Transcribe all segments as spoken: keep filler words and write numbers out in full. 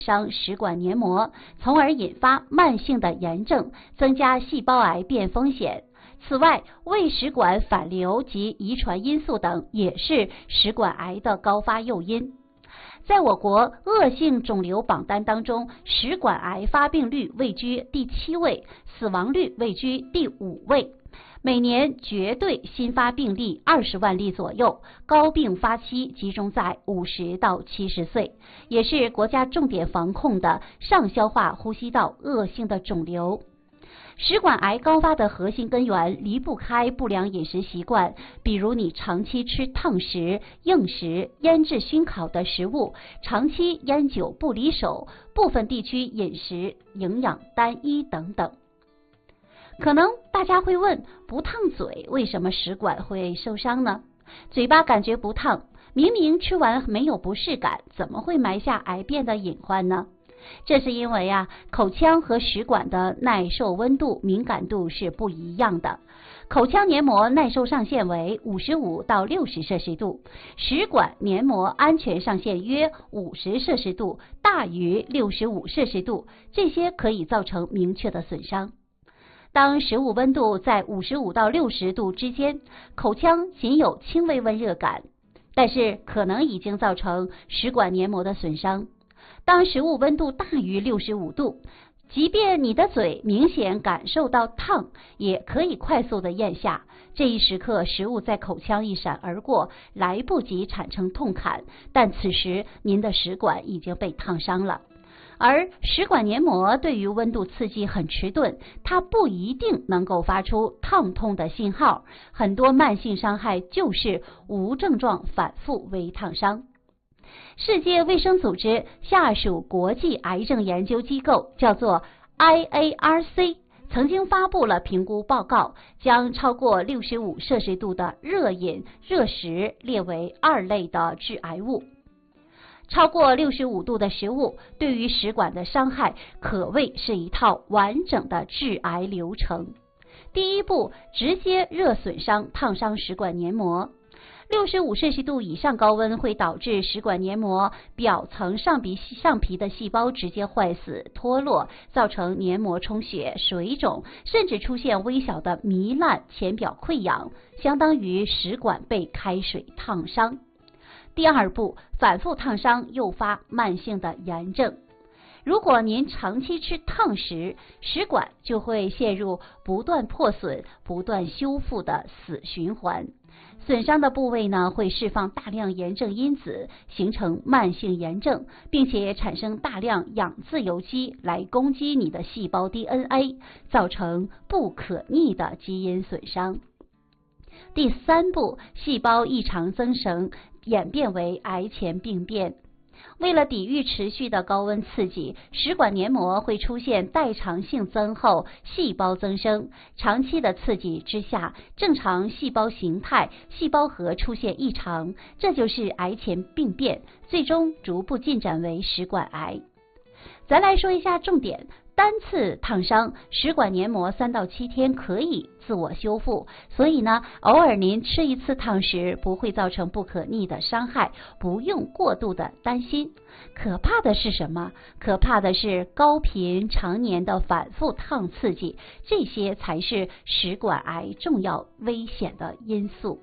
伤食管黏膜，从而引发慢性的炎症，增加细胞癌变风险。此外，胃食管反流及遗传因素等也是食管癌的高发诱因。在我国恶性肿瘤榜单当中，食管癌发病率位居第七位，死亡率位居第五位。每年绝对新发病例二十万例左右，高并发期集中在五十到七十岁，也是国家重点防控的上消化呼吸道恶性的肿瘤。食管癌高发的核心根源离不开不良饮食习惯，比如你长期吃烫食、硬食、腌制熏烤的食物，长期烟酒不离手，部分地区饮食营养单一等等。可能大家会问，不烫嘴为什么食管会受伤呢？嘴巴感觉不烫，明明吃完没有不适感，怎么会埋下癌变的隐患呢？这是因为啊，口腔和食管的耐受温度敏感度是不一样的。口腔黏膜耐受上限为五十五到六十摄氏度，食管黏膜安全上限约五十摄氏度，大于六十五摄氏度，这些可以造成明确的损伤。当食物温度在五十五到六十度之间，口腔仅有轻微温热感，但是可能已经造成食管黏膜的损伤。当食物温度大于六十五度，即便你的嘴明显感受到烫，也可以快速的咽下。这一时刻，食物在口腔一闪而过，来不及产生痛感，但此时您的食管已经被烫伤了。而食管黏膜对于温度刺激很迟钝，它不一定能够发出烫痛的信号。很多慢性伤害就是无症状反复微烫伤。世界卫生组织下属国际癌症研究机构叫做 I A R C， 曾经发布了评估报告，将超过六十五摄氏度的热饮、热食列为二类的致癌物。超过六十五度的食物对于食管的伤害可谓是一套完整的致癌流程。第一步，直接热损伤、烫伤食管黏膜。六十五摄氏度以上高温会导致食管黏膜表层上皮上皮的细胞直接坏死、脱落，造成黏膜充血、水肿，甚至出现微小的糜烂、浅表溃疡，相当于食管被开水烫伤。第二步，反复烫伤诱发慢性的炎症。如果您长期吃烫食，食管就会陷入不断破损、不断修复的死循环。损伤的部位呢，会释放大量炎症因子，形成慢性炎症，并且产生大量氧自由基来攻击你的细胞 D N A， 造成不可逆的基因损伤。第三步，细胞异常增生，演变为癌前病变。为了抵御持续的高温刺激，食管黏膜会出现代偿性增厚、细胞增生。长期的刺激之下，正常细胞形态、细胞核出现异常，这就是癌前病变，最终逐步进展为食管癌。咱来说一下重点。单次烫伤，食管黏膜三到七天可以自我修复，所以呢，偶尔您吃一次烫食不会造成不可逆的伤害，不用过度的担心。可怕的是什么？可怕的是高频常年的反复烫刺激，这些才是食管癌重要危险的因素。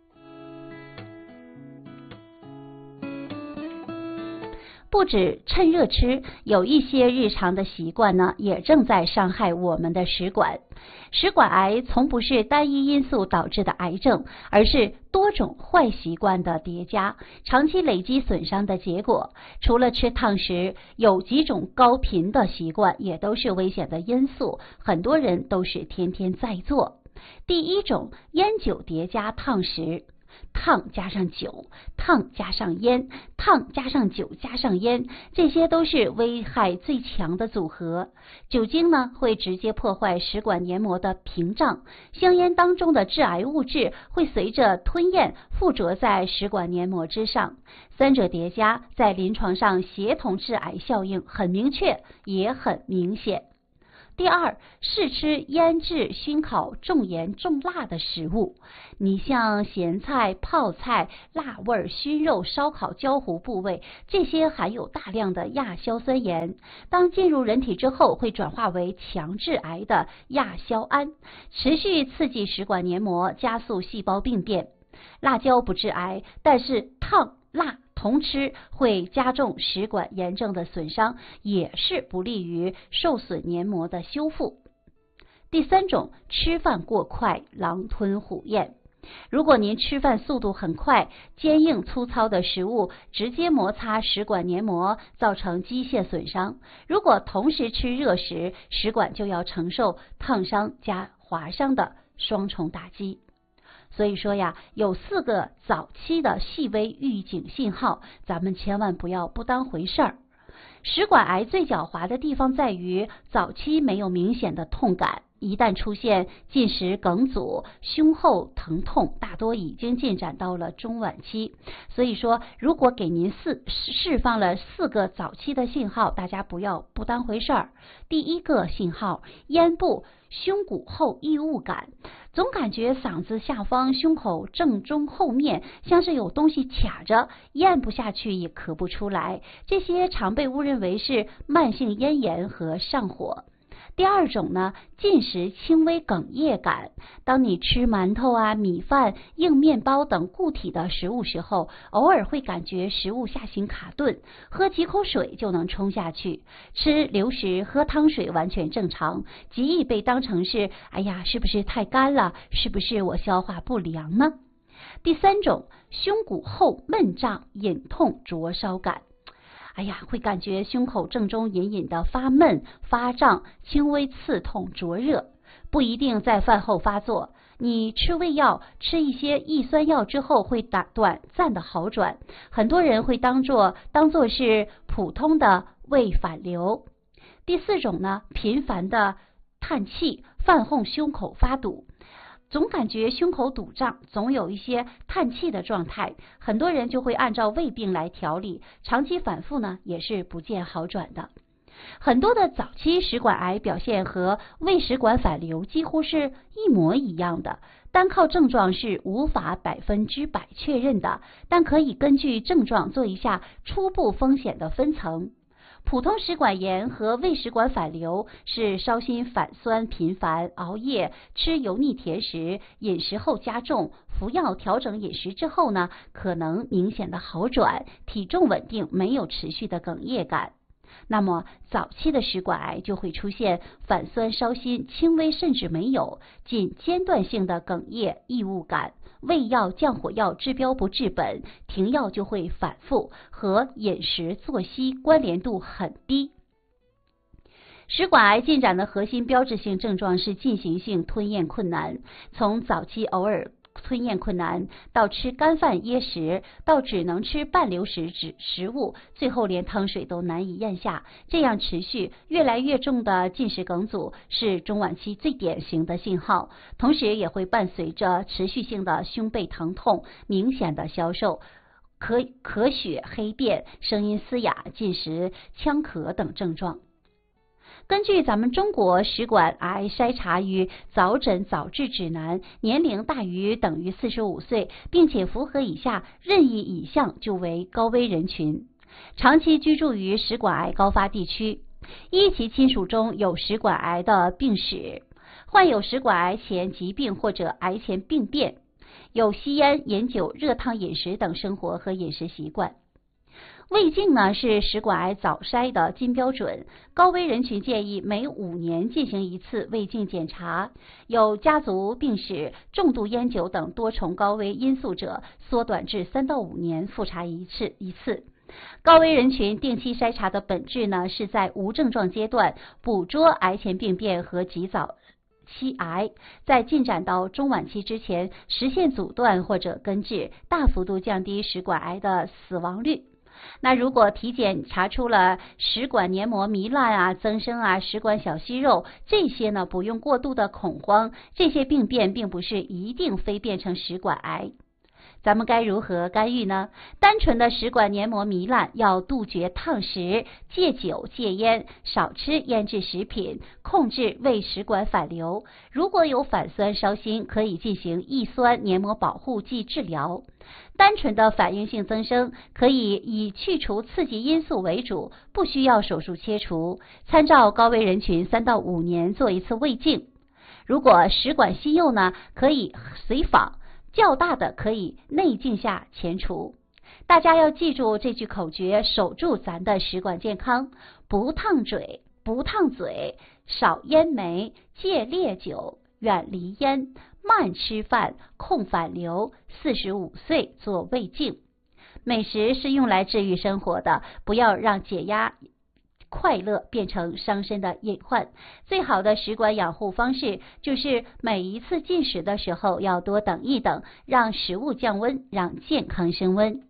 不止趁热吃，有一些日常的习惯呢，也正在伤害我们的食管。食管癌从不是单一因素导致的癌症，而是多种坏习惯的叠加，长期累积损伤的结果。除了吃烫食，有几种高频的习惯也都是危险的因素，很多人都是天天在做。第一种，烟酒叠加烫食。烫加上酒，烫加上烟，烫加上酒加上烟，这些都是危害最强的组合。酒精呢，会直接破坏食管黏膜的屏障，香烟当中的致癌物质会随着吞咽附着在食管黏膜之上，三者叠加，在临床上协同致癌效应很明确，也很明显。 第二，试吃腌制、熏烤重盐重辣的食物，你像咸菜、泡菜、辣味、熏肉、烧烤、焦糊部位，这些含有大量的亚硝酸盐，当进入人体之后，会转化为强致癌的亚硝胺，持续刺激食管黏膜，加速细胞病变。辣椒不致癌，但是烫、辣同吃会加重食管炎症的损伤，也是不利于受损黏膜的修复。第三种，吃饭过快，狼吞虎咽。如果您吃饭速度很快，坚硬粗糙的食物直接摩擦食管黏膜，造成机械损伤。如果同时吃热食，食管就要承受烫伤加划伤的双重打击。所以说呀，有四个早期的细微预警信号，咱们千万不要不当回事儿。食管癌最狡猾的地方在于，早期没有明显的痛感，一旦出现进食梗阻、胸后疼痛，大多已经进展到了中晚期。所以说，如果给您四释放了四个早期的信号，大家不要不当回事儿。第一个信号，咽部、胸骨后异物感，总感觉嗓子下方、胸口正中后面像是有东西卡着，咽不下去也咳不出来，这些常被误认为是慢性咽炎和上火。第二种呢，进食轻微哽咽感，当你吃馒头啊、米饭、硬面包等固体的食物时候，偶尔会感觉食物下行卡顿，喝几口水就能冲下去。吃流食、喝汤水完全正常，极易被当成是哎呀，是不是太干了？是不是我消化不良呢？第三种，胸骨后闷胀、隐痛、灼烧感。哎呀，会感觉胸口正中隐隐的发闷、发胀、轻微刺痛、灼热，不一定在饭后发作。你吃胃药、吃一些抑酸药之后会打短暂的好转，很多人会当作当作是普通的胃反流。第四种呢，频繁的叹气，饭后胸口发堵。总感觉胸口堵胀，总有一些叹气的状态，很多人就会按照胃病来调理，长期反复呢也是不见好转的。很多的早期食管癌表现和胃食管反流几乎是一模一样的，单靠症状是无法百分之百确认的，但可以根据症状做一下初步风险的分层。普通食管炎和胃食管反流是烧心反酸频繁、熬夜、吃油腻甜食、饮食后加重、服药调整饮食之后呢，可能明显的好转，体重稳定，没有持续的哽咽感。那么早期的食管癌就会出现反酸烧心轻微甚至没有，仅间断性的哽咽、异物感，胃药、降火药治标不治本，停药就会反复，和饮食作息关联度很低。食管癌进展的核心标志性症状是进行性吞咽困难，从早期偶尔吞咽困难，到吃干饭噎食，到只能吃半流食食食物，最后连汤水都难以咽下，这样持续越来越重的进食梗阻是中晚期最典型的信号，同时也会伴随着持续性的胸背疼痛、明显的消瘦、咳咳血、黑便、声音嘶哑、进食呛咳等症状。根据咱们中国食管癌筛查与早诊早治指南，年龄大于等于四十五岁，并且符合以下任意一项就为高危人群。长期居住于食管癌高发地区，一其亲属中有食管癌的病史，患有食管癌前疾病或者癌前病变，有吸烟、饮酒、热烫饮食等生活和饮食习惯。胃镜呢是食管癌早筛的金标准，高危人群建议每五年进行一次胃镜检查，有家族病史、重度烟酒等多重高危因素者，缩短至三到五年复查一次一次。高危人群定期筛查的本质呢，是在无症状阶段捕捉癌前病变和及早期癌，在进展到中晚期之前实现阻断或者根治，大幅度降低食管癌的死亡率。那如果体检查出了食管黏膜糜烂啊、增生啊、食管小息肉，这些呢不用过度的恐慌，这些病变并不是一定非变成食管癌。 咱们该如何干预呢？单纯的食管黏膜糜烂，要杜绝烫食，戒酒戒烟，少吃腌制食品，控制胃食管反流。如果有反酸烧心，可以进行抑酸黏膜保护剂治疗。单纯的反应性增生，可以以去除刺激因素为主，不需要手术切除。参照高危人群三到五年做一次胃镜。如果食管息肉呢，可以随访。较大的可以内镜下前除。大家要记住这句口诀，守住咱的食管健康：不烫嘴，不烫嘴，少烟煤，戒烈酒，远离烟，慢吃饭，控反流。四十五岁做胃镜。美食是用来治愈生活的，不要让解压快乐变成伤身的隐患。最好的食管养护方式就是每一次进食的时候要多等一等，让食物降温，让健康升温。